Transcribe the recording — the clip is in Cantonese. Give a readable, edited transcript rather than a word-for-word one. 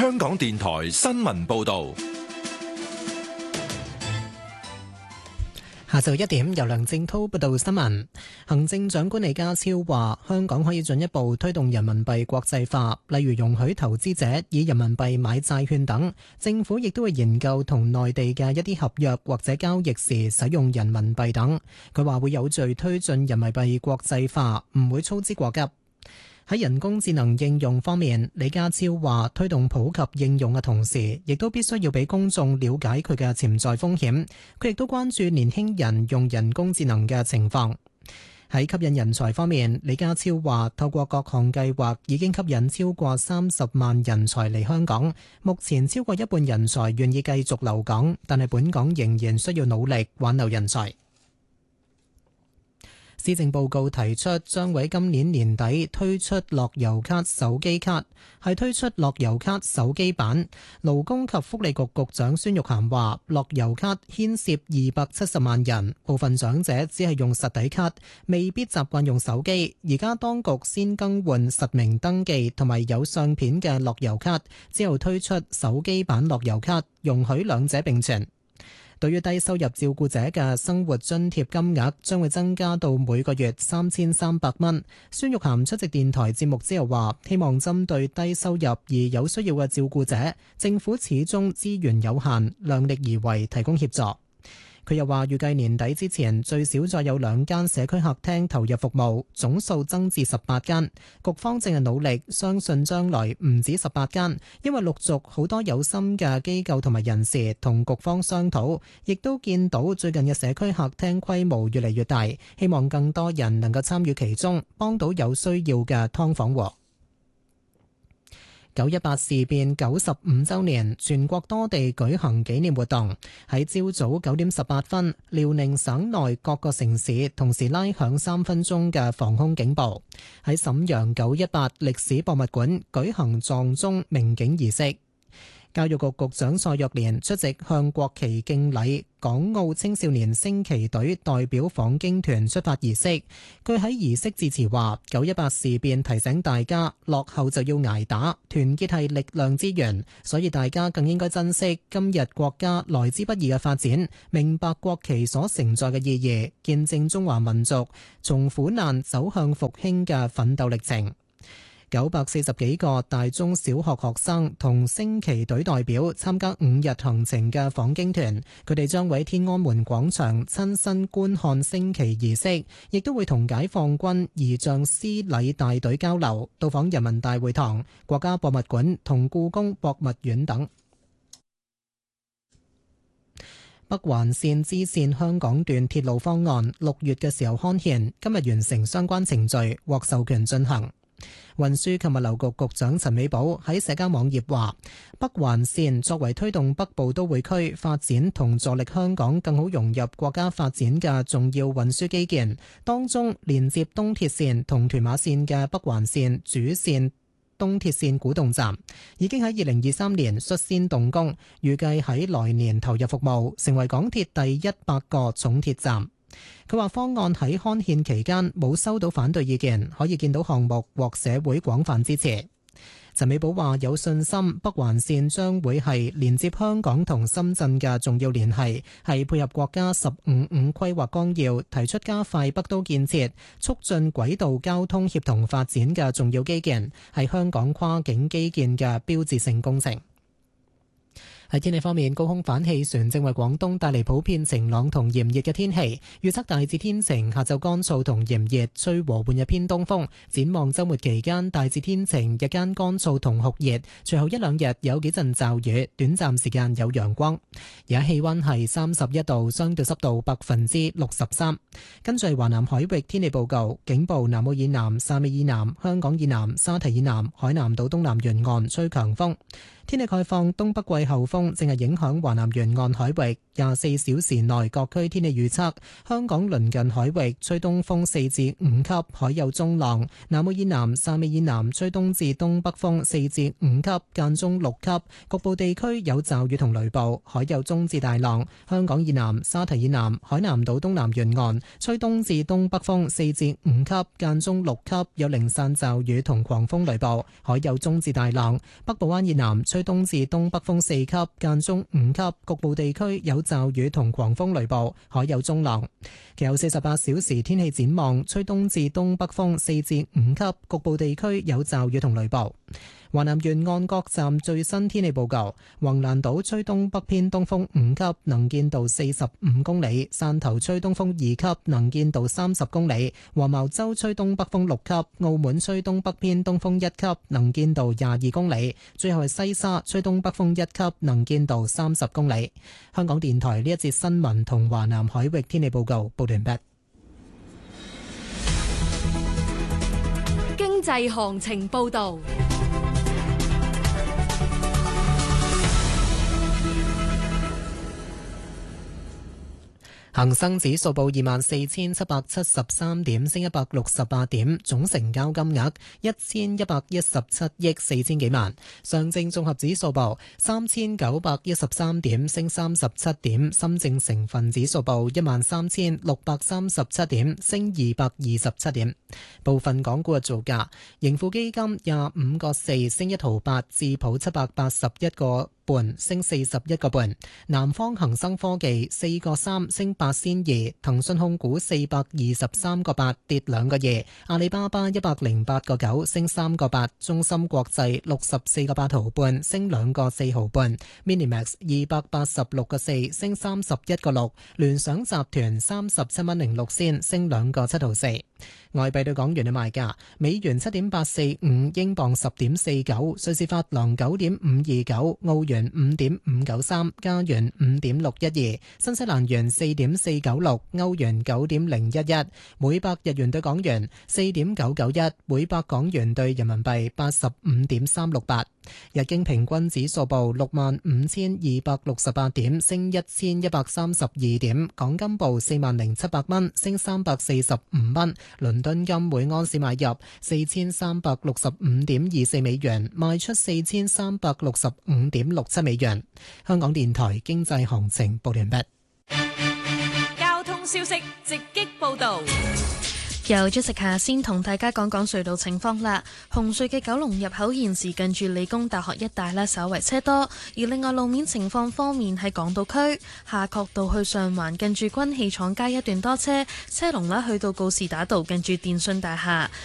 香港電台新聞報道。 下晝1點，由梁正濤報道新聞。行政長官李家超話，香港可以進一步推動人民幣國際化，例如容許投資者以人民幣買債券等。政府亦都會研究同內地嘅一啲合約或者交易時使用人民幣等。佢話會有序推進人民幣國際化，唔會操之過急。喺人工智能應用方面，李家超話推動普及應用嘅同時，亦都必須要俾公眾了解佢嘅潛在風險。佢亦都關注年輕人用人工智能嘅情況。喺吸引人才方面，李家超話透過各項計劃已經吸引超過30萬人才嚟香港。目前超過一半人才願意繼續留港，但係本港仍然需要努力挽留人才。施政報告提出，將喺今年年底推出樂悠咭手機卡，係推出樂悠咭手機版。勞工及福利局局長孫玉菡話，樂悠咭牽涉270萬人，部分長者只係用實體卡，未必習慣用手機。而家當局先更換實名登記同埋有相片嘅樂悠咭，之後推出手機版樂悠咭，容許兩者並存。對於低收入照顧者嘅生活津貼金額將會增加到每個月3300蚊。孫玉菡出席電台節目之後話，希望針對低收入而有需要嘅照顧者，政府始終資源有限，量力而為提供協助。佢又話，預計年底之前最少再有2間社區客廳投入服務，總數增至18間。局方正係努力，相信將來唔止18間，因為陸續好多有心嘅機構同埋人士同局方商討，亦都見到最近嘅社區客廳規模越嚟越大，希望更多人能夠參與其中，幫到有需要嘅劏房戶。918事變95週年，全國多地舉行紀念活動。喺朝早9點18分，遼寧省內各個城市同時拉響3分鐘嘅防空警報。喺瀋陽918歷史博物館舉行撞鐘鳴警儀式。教育局局長蔡若蓮出席向國旗敬禮，港澳青少年升旗隊代表訪京團出發儀式。佢喺儀式致辭話：918事變提醒大家，落後就要捱打，團結係力量之源，所以大家更應該珍惜今日國家來之不易嘅發展，明白國旗所承載嘅意義，見證中華民族從苦難走向復興嘅奮鬥歷程。940幾個大中小學學生同升旗隊代表參加5日行程嘅訪京團，佢哋將喺天安門廣場親身觀看升旗儀式，亦都會同解放軍儀仗師禮大隊交流，到訪人民大會堂、國家博物館同故宮博物院等。北環線支線香港段鐵路方案6月嘅時候刊憲，今日完成相關程序，獲授權進行。運輸及物流局局長陳美寶喺社交網頁話，北環線作為推動北部都會區發展同助力香港更好融入國家發展嘅重要運輸基建，當中連接東鐵線同屯馬線嘅北環線主線東鐵線古洞站已經喺2023年率先動工，預計喺來年投入服務，成為港鐵第100個重鐵站。佢話方案喺刊憲期間冇收到反對意見，可以見到項目獲社會廣泛支持。陳美寶話有信心北環線將會係連接香港同深圳嘅重要聯繫，係配合國家15+5規劃綱要提出加快北都建設、促進軌道交通協同發展嘅重要基建，係香港跨境基建嘅標誌性工程。喺天氣方面，高空反氣旋正為廣東帶嚟普遍晴朗同炎熱嘅天氣，預測大致天晴，下晝乾燥同炎熱，吹和緩嘅偏東風。展望週末期間大致天晴，日間乾燥同酷熱，隨後1-2日有幾陣驟雨，短暫時間有陽光。而家氣溫係31度，相對濕度63%。跟住華南海域天氣報告，警報：南澳以南、汕尾以南、香港以南、沙堤以南、海南島東南沿岸吹強風。天氣概況，東北季候風正係影響華南沿岸海域。24小時內各區天氣預測：香港鄰近海域吹東風4至5級，海有中浪；南澳以南、汕尾以南吹東至東北風4至5級，間中6級，局部地區有驟雨同雷暴，海有中至大浪。香港以南、沙堤以南、海南島東南沿岸吹東至東北風4至5級，間中6級，有零散驟雨同狂風雷暴，海有中至大浪。北部灣以南吹東至東北風4級，間中5級，局部地區有驟雨同狂風雷暴，海有中浪。其後48小時天氣展望，吹東至東北風4至5級，局部地區有驟雨同雷暴。華南沿岸各站最新天氣報告：橫瀾島吹東北偏東風5級，能見度45公里；汕頭吹東風2級，能見度30公里；黃茅洲吹東北風6級，澳門吹東北偏東風1級，能見度22公里；最後係西沙吹東北風1級，能見度30公里。香港電台呢一節新聞同華南海域天氣報告報完畢。 經濟行情報道。 恒生指數報24,773點，升168點，總成交金額1117億4000幾萬。上證綜合指數報3913點，升37點。深證成分指數報13637點，升227點。部分港股嘅造價：盈富基金25個4升1毫8，智普781個半升41個半，南方恒生科技4個3升8仙2，騰訊控股423個8跌2個2，阿里巴巴108個9升3個8，中芯國際64個8毫半升2個4毫半，Minimax 286個4升31個6，聯想集團37蚊06仙升2個7毫4。外幣對港元嘅賣價：美元7.845，英鎊10.49，瑞士法郎9.529，澳元5.593，加元5.612，新西蘭元4.496，歐元9.011，每百日元對港元4.991，每百港元對人民幣85.368。日經平均指數報65,268點，升1132點。港金報40,700蚊，升345蚊。倫敦金每安士買入4365.24美元，賣出4365.67美元。香港電台經濟行情報完畢。 交通消息直擊報道。 由Jessica先同大家講講隧道情況啦。紅隧嘅九龍入口現時近住理工大學一帶呢，稍為車多。而另外路面情況方面，喺港島區夏慤道去上環近住軍器廠街一段多車，車龍呢去到告士打道近住電訊大廈。